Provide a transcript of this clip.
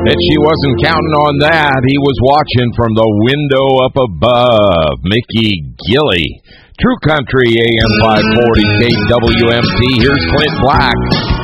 Bet she wasn't counting on that. He was watching from the window up above. Mickey Gilley. True Country AM 540 KWMT. Here's Clint Black.